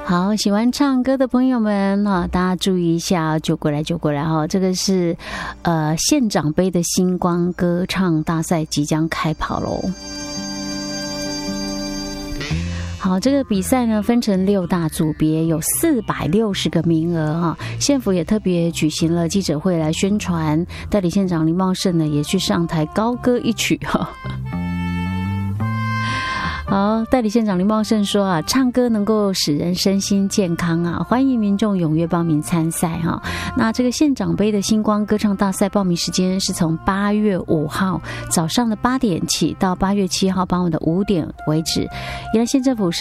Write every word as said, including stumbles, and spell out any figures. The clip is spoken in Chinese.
好，喜欢唱歌的朋友们哈，大家注意一下，就过来就过来哈。这个是呃县长杯的星光歌唱大赛即将开跑喽。好，这个比赛呢分成六大组别，有四百六十个名额哈。县府也特别举行了记者会来宣传，代理县长林茂盛呢也去上台高歌一曲哈。好，代理县长林茂盛说啊，唱歌能够使人身心健康啊，欢迎民众踊跃报名参赛哈。那这个县长杯的星光歌唱大赛报名时间是从八月五号早上的八点起到八月七号傍晚的五点为止。宜兰县政府